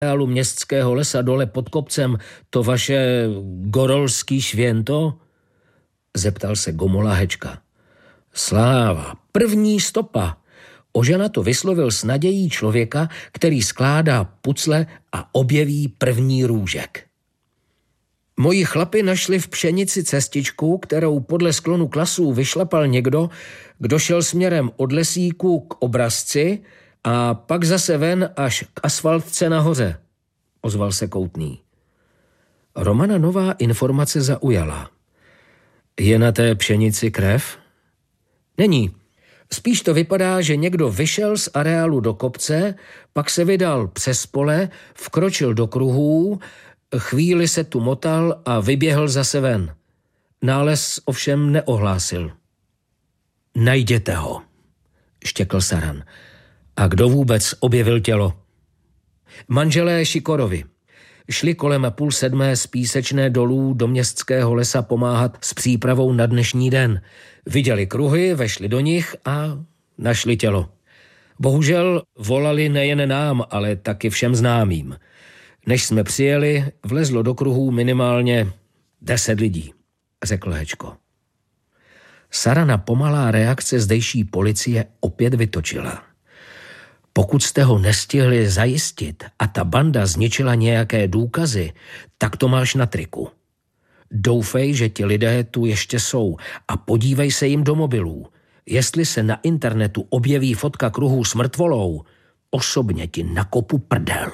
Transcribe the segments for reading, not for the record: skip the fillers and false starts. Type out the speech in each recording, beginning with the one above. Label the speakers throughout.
Speaker 1: areálu Městského lesa dole pod kopcem to vaše gorolský švěnto? Zeptal se Gomola Hečka. Sláva, první stopa. Ožana to vyslovil s nadějí člověka, který skládá pucle a objeví první růžek. Moji chlapi našli v pšenici cestičku, kterou podle sklonu klasů vyšlapal někdo, kdo šel směrem od lesíku k Obrazci a pak zase ven až k asfaltce nahoře, ozval se Koutný. Romana nová informace zaujala. Je na té pšenici krev? Není. Spíš to vypadá, že někdo vyšel z areálu do kopce, pak se vydal přes pole, vkročil do kruhů, chvíli se tu motal a vyběhl zase ven. Nález ovšem neohlásil. Najděte ho, štěkl Saran. A kdo vůbec objevil tělo? Manželé Šikorovi. Šli kolem 6:30 z Písečné dolů do Městského lesa pomáhat s přípravou na dnešní den. Viděli kruhy, vešli do nich a našli tělo. Bohužel volali nejen nám, ale taky všem známým. Než jsme přijeli, vlezlo do kruhů minimálně 10 lidí, řekl Hečko. Sarana pomalá reakce zdejší policie opět vytočila. Pokud jste ho nestihli zajistit a ta banda zničila nějaké důkazy, tak to máš na triku. Doufej, že ti lidé tu ještě jsou a podívej se jim do mobilů. Jestli se na internetu objeví fotka kruhů s mrtvolou, osobně ti nakopu prdel.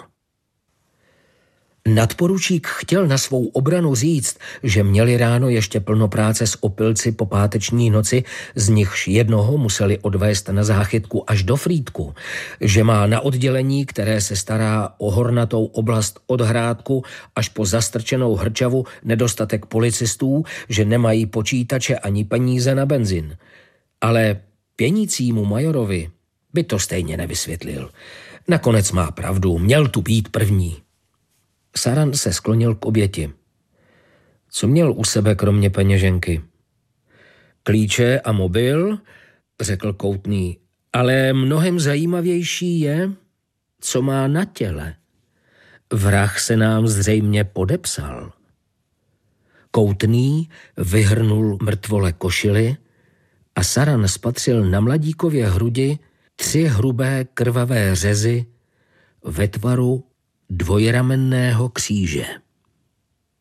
Speaker 1: Nadporučík chtěl na svou obranu říct, že měli ráno ještě plno práce s opilci po páteční noci, z nichž jednoho museli odvést na záchytku až do Frýdku, že má na oddělení, které se stará o hornatou oblast od Hrádku až po Zastrčenou Hrčavu, nedostatek policistů, že nemají počítače ani peníze na benzin. Ale pěnícímu majorovi by to stejně nevysvětlil. Nakonec má pravdu, měl tu být první. Saran se sklonil k oběti. Co měl u sebe kromě peněženky? Klíče a mobil, řekl Koutný, ale mnohem zajímavější je, co má na těle. Vrah se nám zřejmě podepsal. Koutný vyhrnul mrtvole košili a Saran spatřil na mladíkově hrudi 3 hrubé krvavé řezy ve tvaru dvojramenného kříže.